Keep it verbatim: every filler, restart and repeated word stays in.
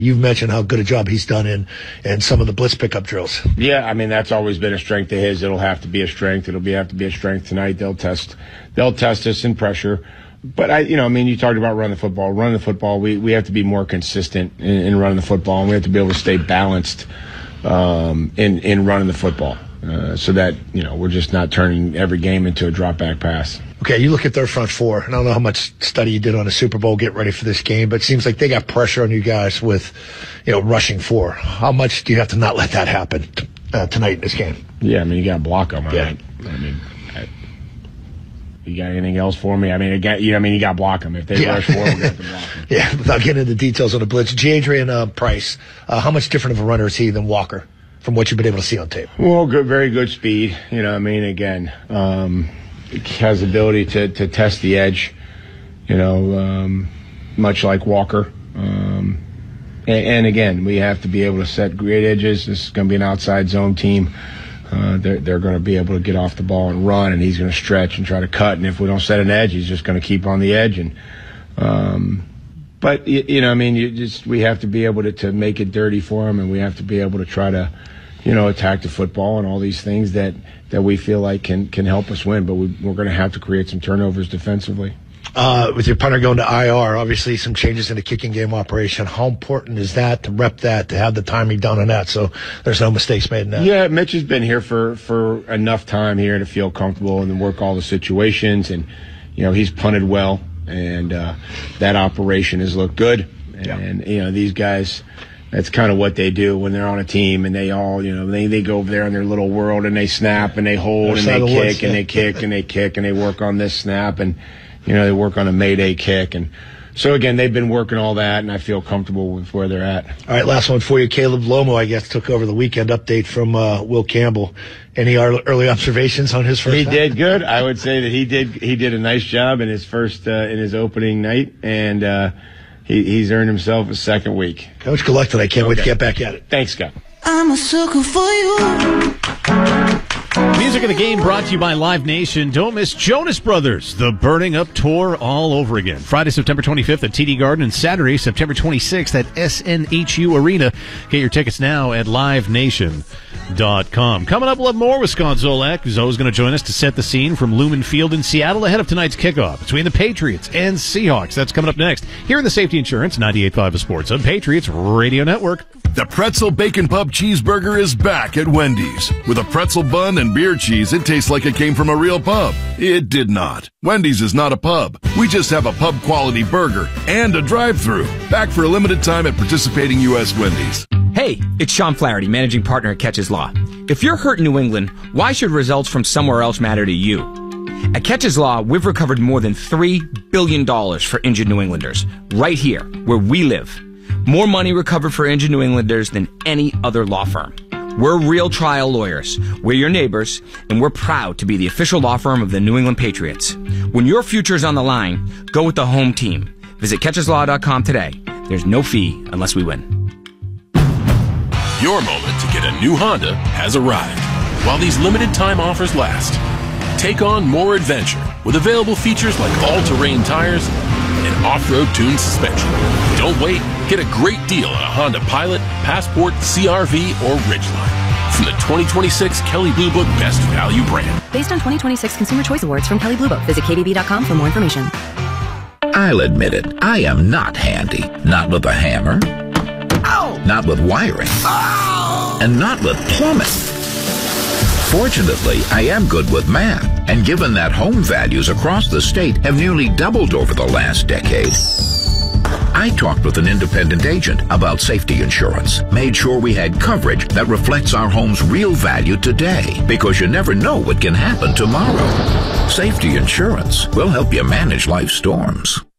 You've mentioned how good a job he's done in, in some of the blitz pickup drills. Yeah, I mean, that's always been a strength of his. It'll have to be a strength. It'll be have to be a strength tonight. They'll test they'll test us in pressure. But, I, you know, I mean, you talked about running the football. Running the football, we, we have to be more consistent in, in running the football, and we have to be able to stay balanced um, in, in running the football uh, so that, you know, we're just not turning every game into a drop-back pass. Okay, you look at their front four, and I don't know how much study you did on the Super Bowl, get ready for this game, but it seems like they got pressure on you guys with, you know, rushing four. How much do you have to not let that happen uh, tonight in this game? Yeah, I mean, you got to block them. I Yeah. mean, I mean I, you got anything else for me? I mean, again, you know, I mean, you got to block them. If they Yeah. rush four, we got to block them. Yeah, without getting into details on the blitz, Jadrian uh, Price, uh, how much different of a runner is he than Walker from what you've been able to see on tape? Well, good, very good speed. You know, I mean, again, um, has the ability to, to test the edge, you know, um, much like Walker. Um, and, and again, we have to be able to set great edges. This is going to be an outside zone team. Uh, they're they're going to be able to get off the ball and run, and he's going to stretch and try to cut. And if we don't set an edge, he's just going to keep on the edge. And um, but you, you know, I mean, you just we have to be able to, to make it dirty for him, and we have to be able to try to, you know, attack the football and all these things that, that we feel like can can help us win. But we, we're going to have to create some turnovers defensively. Uh, with your punter going to I R, obviously some changes in the kicking game operation. How important is that to rep that, to have the timing done on that so there's no mistakes made in that? Yeah, Mitch has been here for, for enough time here to feel comfortable and work all the situations. And, you know, he's punted well, and uh, that operation has looked good. And, yeah. you know, these guys, that's kind of what they do when they're on a team, and they all, you know, they, they go over there in their little world, and they snap, and they hold, and they kick, woods, yeah. and they kick, and they kick, and they work on this snap, and, you know, they work on a Mayday kick. And so, again, they've been working all that, and I feel comfortable with where they're at. All right, last one for you. Caleb Lomo, I guess, took over the weekend update from uh, Will Campbell. Any early observations on his first He time? did good. I would say that he did he did a nice job in his first, uh, in his opening night, and uh, he, he's earned himself a second week. Coach, good luck tonight. Can't okay. wait to get back at it. Thanks, Scott. I'm a sucker for you. Music of the game brought to you by Live Nation. Don't miss Jonas Brothers, the Burning Up Tour all over again. Friday, September twenty-fifth at T D Garden, and Saturday, September twenty-sixth at S N H U Arena. Get your tickets now at live nation dot com. Coming up, we'll have more with Scott Zolak. Zoe's going to join us to set the scene from Lumen Field in Seattle ahead of tonight's kickoff between the Patriots and Seahawks. That's coming up next here in the Safety Insurance ninety-eight point five of Sports on Patriots Radio Network. The Pretzel Bacon Pub Cheeseburger is back at Wendy's. With a pretzel bun and beer cheese, it tastes like it came from a real pub. It did not. Wendy's is not a pub. We just have a pub-quality burger and a drive-thru. Back for a limited time at participating U S Wendy's. Hey, it's Sean Flaherty, managing partner at Catches Law. If you're hurt in New England, why should results from somewhere else matter to you? At Catches Law, we've recovered more than three billion dollars for injured New Englanders, right here, where we live. More money recovered for injured New Englanders than any other law firm. We're real trial lawyers. We're your neighbors, and we're proud to be the official law firm of the New England Patriots. When your future is on the line, go with the home team. Visit catches law dot com today. There's no fee unless we win. Your moment to get a new Honda has arrived. While these limited time offers last, take on more adventure with available features like all-terrain tires and off-road tuned suspension. Don't wait. Get a great deal on a Honda Pilot, Passport, C R V, or Ridgeline from the twenty twenty-six Kelley Blue Book Best Value brand. Based on twenty twenty-six Consumer Choice Awards from Kelley Blue Book. Visit K B B dot com for more information. I'll admit it. I am not handy. Not with a hammer. Ow! Not with wiring. Ow! And not with plumbing. Fortunately, I am good with math, and given that home values across the state have nearly doubled over the last decade, I talked with an independent agent about safety insurance, made sure we had coverage that reflects our home's real value today, because you never know what can happen tomorrow. Safety insurance will help you manage life's storms.